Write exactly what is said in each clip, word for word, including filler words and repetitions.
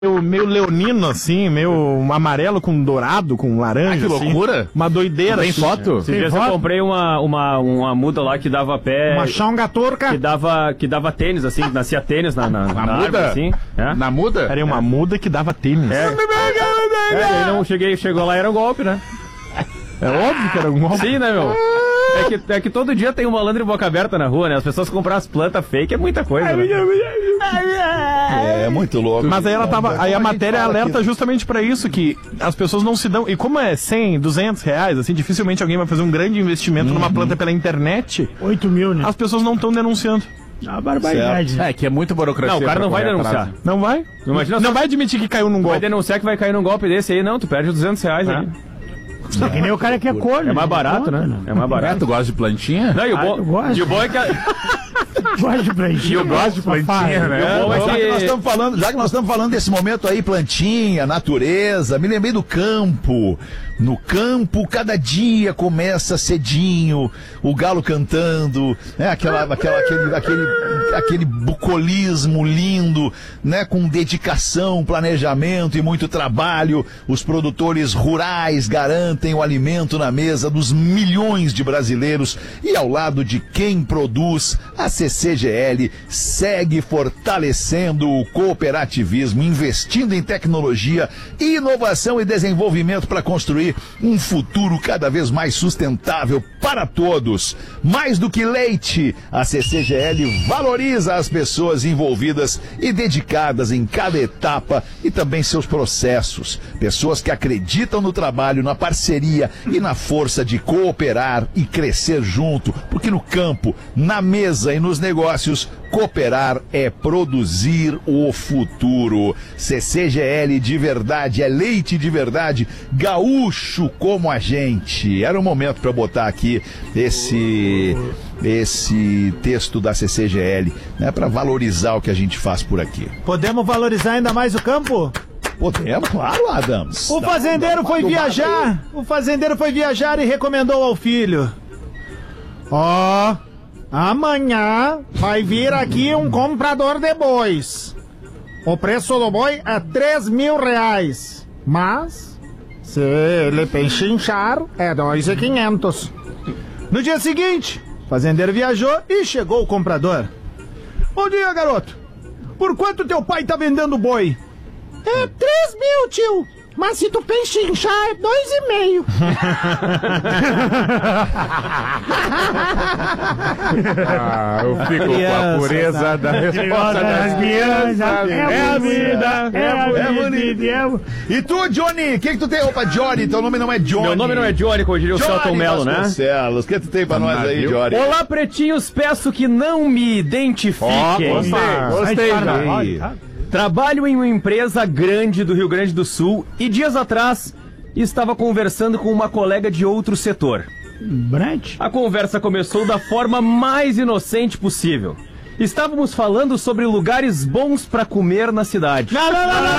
meio leonino, assim, meio um amarelo com dourado, com laranja. Ah, que loucura! Assim, uma doideira. Tem assim, foto? Esses dias eu comprei uma, uma, uma muda lá que dava pé. Uma chonga turca. Que dava, que dava tênis, assim, que nascia tênis na, na, na, na muda? árvore, assim. É? Na muda? Era uma muda que dava tênis. É. É, e aí não cheguei, chegou lá, era um golpe, né? É óbvio que era um golpe. Sim, né, meu? É que, é que todo dia tem um malandro de boca aberta na rua, né? As pessoas compram as plantas fake, é muita coisa, né? É, muito louco. Mas aí ela tava. Aí a Como a gente matéria fala alerta aqui. justamente pra isso, que as pessoas não se dão. E como é cem, duzentos reais, assim, dificilmente alguém vai fazer um grande investimento numa planta pela internet, oito mil, né? as pessoas não estão denunciando. A barbaridade. É, que é muita burocracia. Não, o cara pra não vai correr denunciar. atrás. Não vai? Imagina não só- vai admitir que caiu num Vai golpe. denunciar que vai cair num golpe desse aí, não, tu perde duzentos reais aí. É que nem o cara que é cor, É mais barato, né? É mais É, barato. tu gosta de plantinha? Não, e o Ah, eu bom, gosto. e o bom é que... a- Gosto de plantinha. Eu gosto de plantinha, né? Safado. O bom é Já que nós que... estamos falando, já que nós estamos falando desse momento aí, plantinha, natureza, me lembrei do campo. No campo, cada dia começa cedinho, o galo cantando, né? Aquela, aquela, aquele, aquele, aquele bucolismo lindo, né? Com dedicação, planejamento e muito trabalho. Os produtores rurais garantem o alimento na mesa dos milhões de brasileiros e ao lado de quem produz, a C C G L segue fortalecendo o cooperativismo, investindo em tecnologia, inovação e desenvolvimento para construir um futuro cada vez mais sustentável para todos. Mais do que leite, a C C G L valoriza as pessoas envolvidas e dedicadas em cada etapa e também seus processos. Pessoas que acreditam no trabalho, na parceria e na força de cooperar e crescer junto, porque no campo, na mesa e nos negócios, cooperar é produzir o futuro. C C G L de verdade, é leite de verdade, gaúcho como a gente. Era o momento para botar aqui esse esse texto da C C G L, né, para valorizar o que a gente faz por aqui. Podemos valorizar ainda mais o campo? Podemos, claro, Adams. O Dá- fazendeiro dá uma foi tomada aí. viajar. O fazendeiro foi viajar e recomendou ao filho: ó, amanhã vai vir aqui um comprador de bois. O preço do boi é três mil reais. Mas, se ele penchinchar, é dois mil e quinhentos. No dia seguinte, o fazendeiro viajou e chegou o comprador. Bom dia, garoto. Por quanto teu pai tá vendendo boi? É três mil, tio. Mas se tu penchinchar, é dois e meio. Ah, eu fico com a pureza da resposta das crianças. É a vida, é a É vida. bonito. E tu, Johnny? O que, que tu tem? Opa, Johnny, teu nome não é Johnny. Meu nome não é Johnny, como diria o Celton Mello, né? Vasconcelos, o que tu tem pra nós aí, Johnny? Olá, pretinhos, peço que não me identifiquem. Gostei, Aí. Trabalho em uma empresa grande do Rio Grande do Sul e dias atrás estava conversando com uma colega de outro setor. Brant? A conversa começou da forma mais inocente possível. Estávamos falando sobre lugares bons pra comer na cidade. Não, não, não, não, não,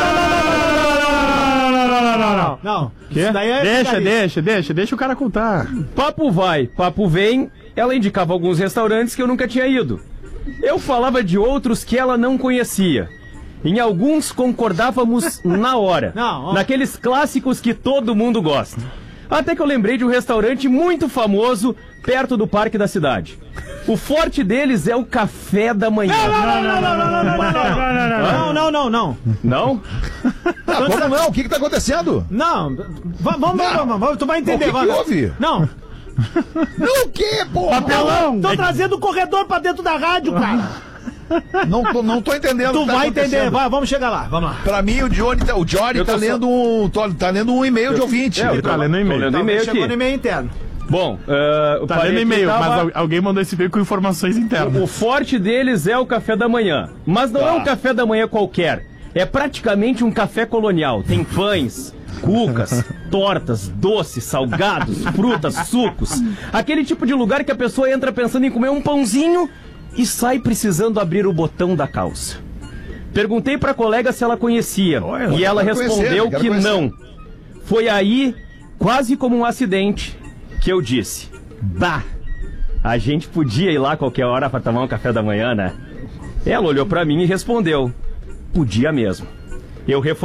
não, não, não, não, não. Não. Isso daí é Deixa, vigarista. deixa, deixa, deixa o cara contar. Papo vai, papo vem, ela indicava alguns restaurantes que eu nunca tinha ido. Eu falava de outros que ela não conhecia. Em alguns concordávamos na hora. Não, ó. Naqueles clássicos que todo mundo gosta. Até que eu lembrei de um restaurante muito famoso perto do parque da cidade. O forte deles é o café da manhã. Não, não, não, não, não, não, não, não, não. Não? Ah, como não? O que que tá acontecendo? Não, va- vamos, vamos, vamos, tu vai entender. O que que vai. houve? Não, Não, o quê, porra? papelão. Tô trazendo o corredor pra dentro da rádio, cara. Não, tô- não tô entendendo. Tu o que tá vai entender, acontecendo. vai, vamos chegar lá, vamos lá. Pra mim, o Johnny tá, o Johnny Eu tá tô só- lendo um, tô- tá lendo um e-mail de ouvinte. É, eu tô- Tá lendo tô e-mail. lendo Então, e-mail chegou aqui. no e-mail interno. Bom, uh, o Tá parente lendo e-mail, tava- mas al- alguém mandou esse e-mail com informações internas. O forte deles é o café da manhã. Mas não Tá. é um café da manhã qualquer. É praticamente um café colonial. Tem pães, cucas, tortas, doces, salgados, frutas, sucos. Aquele tipo de lugar que a pessoa entra pensando em comer um pãozinho e sai precisando abrir o botão da calça. Perguntei pra colega se ela conhecia. E ela quero conhecer, respondeu quero que conhecer. não. Foi aí, quase como um acidente, que eu disse: bah, a gente podia ir lá qualquer hora pra tomar um café da manhã, né? Ela olhou pra mim e respondeu: podia mesmo. Eu reforço